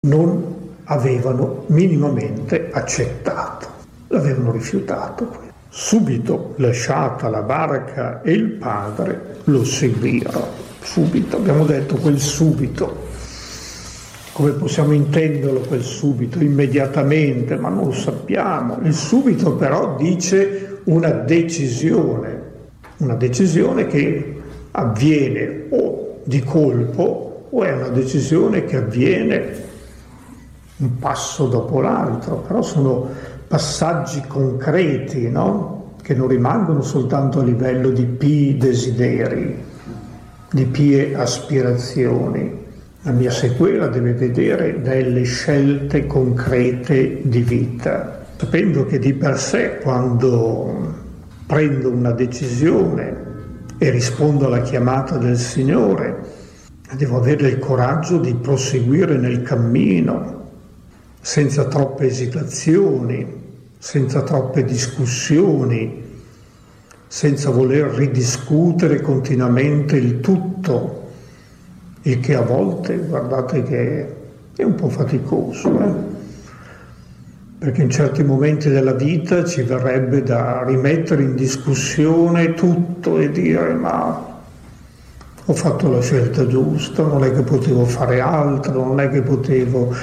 non avevano minimamente accettato, l'avevano rifiutato. Subito lasciata la barca e il padre lo seguirono. Subito, abbiamo detto quel subito. Come possiamo intenderlo quel subito? Immediatamente, ma non lo sappiamo. Il subito però dice una decisione che avviene o di colpo o è una decisione che avviene un passo dopo l'altro, però sono passaggi concreti, no? Che non rimangono soltanto a livello di pii desideri, di pie aspirazioni. La mia sequela deve vedere delle scelte concrete di vita, sapendo che di per sé quando prendo una decisione e rispondo alla chiamata del Signore, devo avere il coraggio di proseguire nel cammino, senza troppe esitazioni, senza troppe discussioni, senza voler ridiscutere continuamente il tutto, il che a volte, guardate che è un po' faticoso, perché in certi momenti della vita ci verrebbe da rimettere in discussione tutto e dire ma ho fatto la scelta giusta, non è che potevo fare altro, non è che potevo...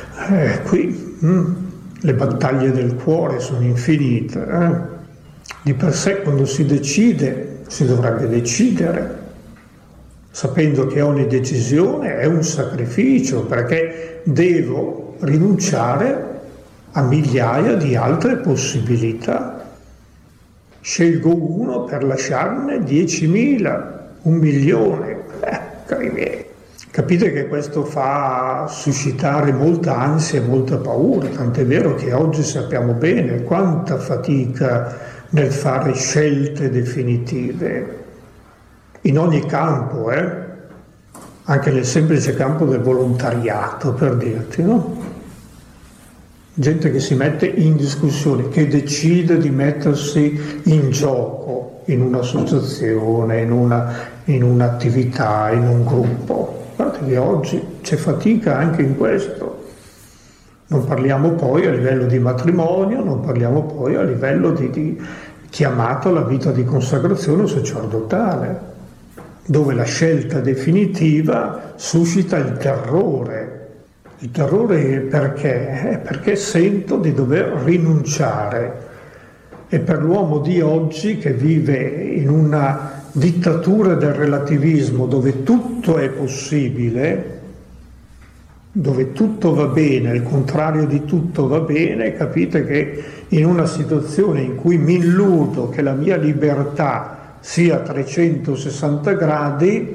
le battaglie del cuore sono infinite. Di per sé quando si decide si dovrebbe decidere, sapendo che ogni decisione è un sacrificio, perché devo rinunciare a migliaia di altre possibilità. Scelgo uno per lasciarne 10.000, 1.000.000. Cari miei, capite che questo fa suscitare molta ansia e molta paura, tant'è vero che oggi sappiamo bene quanta fatica nel fare scelte definitive, in ogni campo, anche nel semplice campo del volontariato, per dirti, no? Gente che si mette in discussione, che decide di mettersi in gioco in un'associazione, in un'attività, in un gruppo. Guardate che oggi c'è fatica anche in questo. Non parliamo poi a livello di matrimonio, non parliamo poi a livello di chiamato alla vita di consacrazione sacerdotale, dove la scelta definitiva suscita il terrore. Il terrore perché? Perché sento di dover rinunciare. E per l'uomo di oggi che vive in una dittatura del relativismo dove tutto è possibile, dove tutto va bene, il contrario di tutto va bene, capite che in una situazione in cui mi illudo che la mia libertà sia a 360 gradi,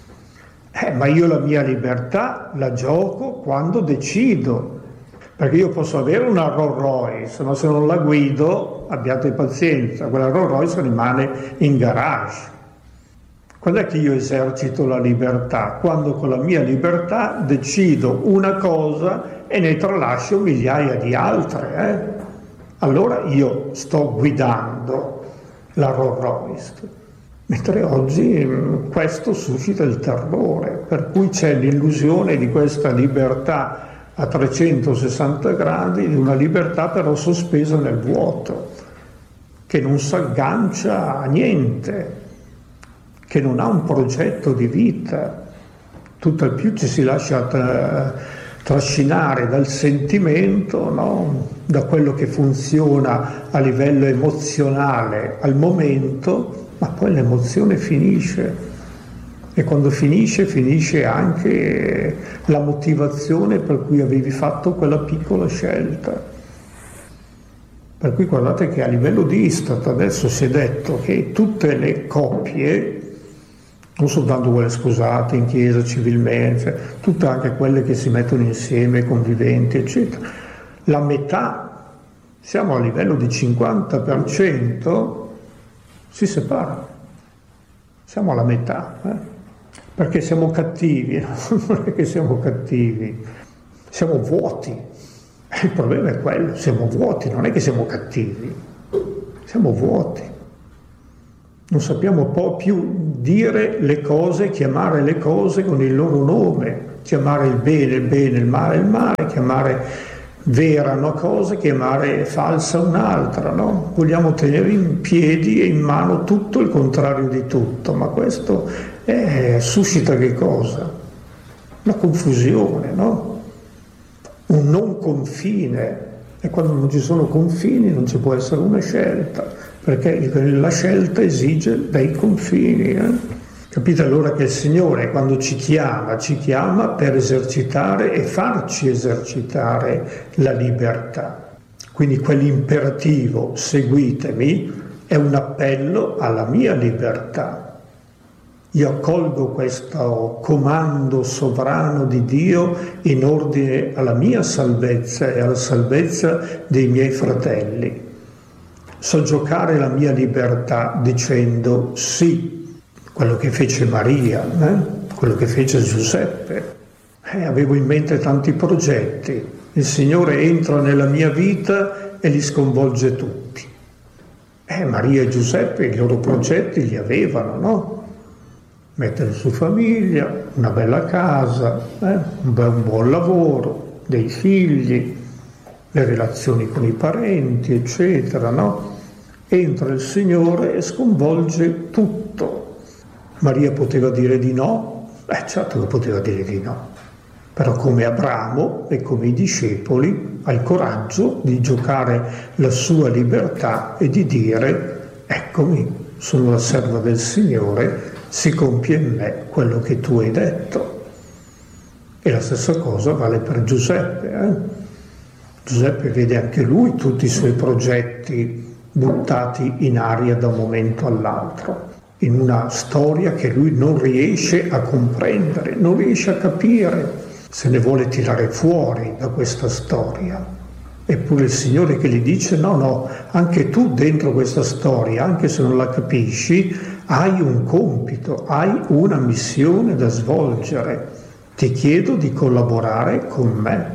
ma io la mia libertà la gioco quando decido, perché io posso avere una Rolls Royce, ma se non la guido, abbiate pazienza, quella Rolls Royce rimane in garage. Quando è che io esercito la libertà? Quando con la mia libertà decido una cosa e ne tralascio migliaia di altre. Allora io sto guidando la Rolls Royce. Mentre oggi questo suscita il terrore, per cui c'è l'illusione di questa libertà a 360 gradi, di una libertà però sospesa nel vuoto, che non si aggancia a niente, che non ha un progetto di vita, tutt'al più ci si lascia trascinare dal sentimento, no? Da quello che funziona a livello emozionale al momento, ma poi l'emozione finisce e quando finisce anche la motivazione per cui avevi fatto quella piccola scelta. Per cui guardate che a livello di Istat adesso si è detto che tutte le coppie, non soltanto quelle sposate in chiesa civilmente, tutte anche quelle che si mettono insieme, conviventi, eccetera, la metà, siamo a livello di 50%, si separano, siamo alla metà, perché siamo cattivi, non è che siamo cattivi, siamo vuoti, il problema è quello, siamo vuoti, non è che siamo cattivi, siamo vuoti, non sappiamo più dire le cose, chiamare le cose con il loro nome, chiamare il bene, il male, chiamare vera una cosa, chiamare falsa un'altra, no? Vogliamo tenere in piedi e in mano tutto il contrario di tutto, ma questo suscita che cosa? Una confusione, no? Un non confine, e quando non ci sono confini non ci può essere una scelta, perché la scelta esige dei confini. Capite allora che il Signore quando ci chiama per esercitare e farci esercitare la libertà. Quindi quell'imperativo seguitemi è un appello alla mia libertà. Io accolgo questo comando sovrano di Dio in ordine alla mia salvezza e alla salvezza dei miei fratelli. So giocare la mia libertà dicendo sì. Quello che fece Maria, quello che fece Giuseppe. Avevo in mente tanti progetti. Il Signore entra nella mia vita e li sconvolge tutti. Maria e Giuseppe i loro progetti li avevano, no? Mettere su famiglia, una bella casa, un buon lavoro, dei figli, le relazioni con i parenti, eccetera, no? Entra il Signore e sconvolge tutto. Maria poteva dire di no? Certo che poteva dire di no, però come Abramo e come i discepoli ha il coraggio di giocare la sua libertà e di dire eccomi, sono la serva del Signore, si compie in me quello che tu hai detto. E la stessa cosa vale per Giuseppe. Giuseppe vede anche lui tutti i suoi progetti buttati in aria da un momento all'altro, in una storia che lui non riesce a comprendere, non riesce a capire, se ne vuole tirare fuori da questa storia. Eppure il Signore che gli dice no, anche tu dentro questa storia, anche se non la capisci, hai un compito, hai una missione da svolgere, ti chiedo di collaborare con me.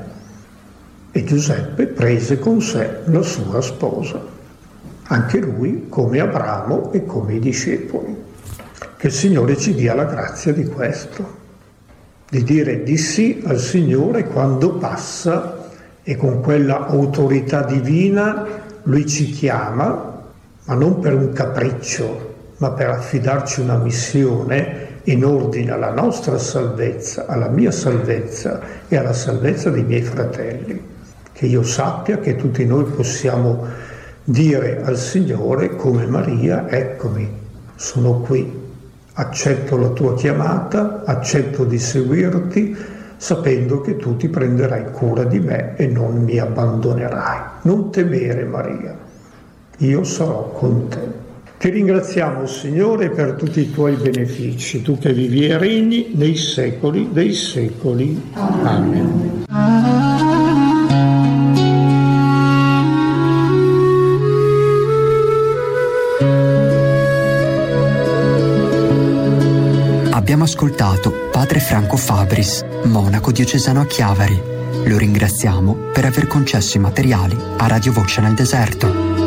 E Giuseppe prese con sé la sua sposa. Anche lui come Abramo e come i discepoli. Che il Signore ci dia la grazia di questo, di dire di sì al Signore quando passa e con quella autorità divina Lui ci chiama, ma non per un capriccio, ma per affidarci una missione in ordine alla nostra salvezza, alla mia salvezza e alla salvezza dei miei fratelli. Che io sappia che tutti noi possiamo dire al Signore come Maria, eccomi, sono qui, accetto la tua chiamata, accetto di seguirti, sapendo che tu ti prenderai cura di me e non mi abbandonerai. Non temere, Maria, io sarò con te. Ti ringraziamo, Signore, per tutti i tuoi benefici, tu che vivi e regni nei secoli dei secoli. Amen. Abbiamo ascoltato Padre Franco Fabris, monaco diocesano a Chiavari. Lo ringraziamo per aver concesso i materiali a Radio Voce nel Deserto.